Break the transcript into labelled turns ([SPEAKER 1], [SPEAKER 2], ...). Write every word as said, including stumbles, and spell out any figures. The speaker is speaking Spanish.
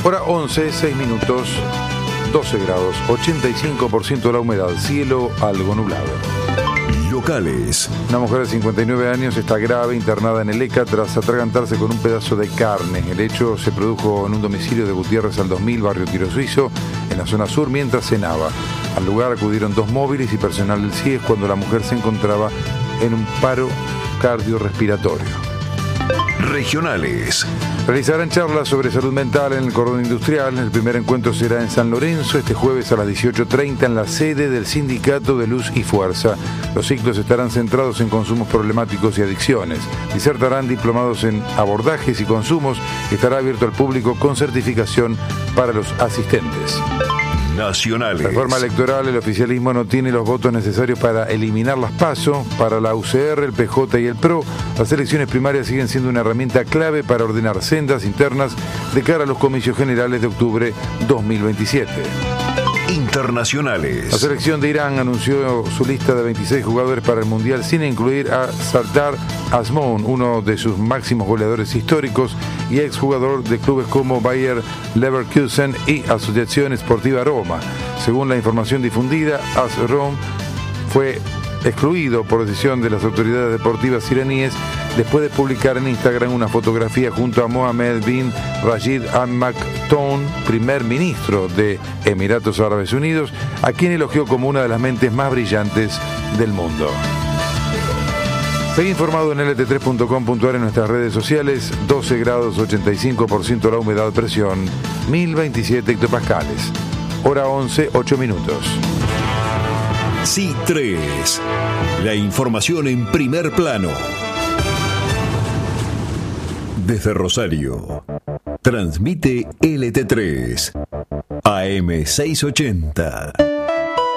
[SPEAKER 1] Hora once, seis minutos, doce grados, ochenta y cinco por ciento de la humedad, cielo algo nublado.
[SPEAKER 2] Locales.
[SPEAKER 1] Una mujer de cincuenta y nueve años está grave, internada en el E C A tras atragantarse con un pedazo de carne. El hecho se produjo en un domicilio de Gutiérrez al dos mil, barrio Tiro Suizo, en la zona sur, mientras cenaba. Al lugar acudieron dos móviles y personal del C I E S cuando la mujer se encontraba en un paro cardiorrespiratorio.
[SPEAKER 2] Regionales.
[SPEAKER 1] Realizarán charlas sobre salud mental en el cordón industrial. El primer encuentro será en San Lorenzo este jueves a las dieciocho treinta en la sede del Sindicato de Luz y Fuerza. Los ciclos estarán centrados en consumos problemáticos y adicciones. Disertarán diplomados en abordajes y consumos. Estará abierto al público con certificación para los asistentes.
[SPEAKER 2] Nacionales.
[SPEAKER 1] Reforma electoral, el oficialismo no tiene los votos necesarios para eliminar las PASO. Para la U C R, el P J y el P R O, las elecciones primarias siguen siendo una herramienta clave para ordenar sendas internas de cara a los comicios generales de octubre dos mil veintisiete.
[SPEAKER 2] Internacionales.
[SPEAKER 1] La selección de Irán anunció su lista de veintiséis jugadores para el Mundial sin incluir a Sardar Azmoun, uno de sus máximos goleadores históricos y exjugador de clubes como Bayer Leverkusen y Asociación Esportiva Roma. Según la información difundida, Azmoun fue excluido por decisión de las autoridades deportivas iraníes después de publicar en Instagram una fotografía junto a Mohammed bin Rashid Al Maktoum, primer ministro de Emiratos Árabes Unidos, a quien elogió como una de las mentes más brillantes del mundo. Seguí informado en L T tres punto com punto a r en nuestras redes sociales. Doce grados, ochenta y cinco por ciento la humedad, presión mil veintisiete hectopascales. Hora once, ocho minutos.
[SPEAKER 2] C I tres. La información en primer plano. Desde Rosario. Transmite L T tres. A M seiscientos ochenta.